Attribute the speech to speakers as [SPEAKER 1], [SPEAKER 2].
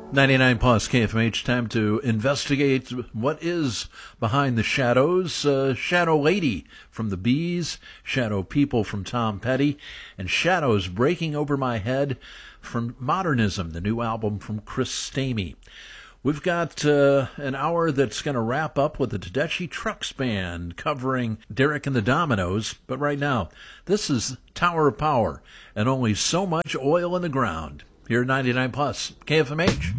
[SPEAKER 1] 99 plus KFMH, time to investigate what is behind the shadows. Shadow Lady from the Bees, Shadow People from Tom Petty, and Shadows Breaking Over My Head from Modernism, the new album from Chris Stamey. We've got an hour that's going to wrap up with the Tedeschi Trucks Band covering Derek and the Dominoes, but right now, this is Tower of Power and Only So Much Oil in the Ground. Here at 99 plus KFMH.